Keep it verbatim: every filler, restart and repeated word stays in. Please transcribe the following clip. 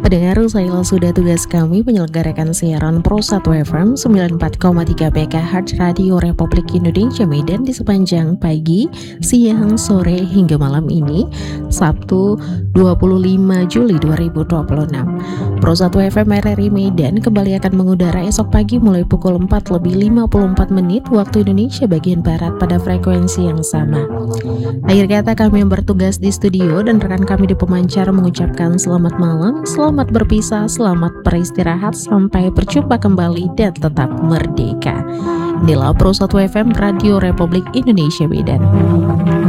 Pendengar, usailah sudah tugas kami menyelenggarakan siaran Pro satu F M sembilan puluh empat koma tiga M H Z Radio Republik Indonesia Medan di sepanjang pagi, siang, sore, hingga malam ini, Sabtu dua puluh lima Juli dua ribu dua puluh enam. Pro satu F M R R I Medan kembali akan mengudara esok pagi mulai pukul empat lebih lima puluh empat menit waktu Indonesia bagian Barat pada frekuensi yang sama. Akhir kata, kami yang bertugas di studio dan rekan kami di pemancar mengucapkan selamat malam, selamat berpisah, selamat beristirahat, sampai berjumpa kembali dan tetap merdeka. Inilah Pro satu F M Radio Republik Indonesia Medan.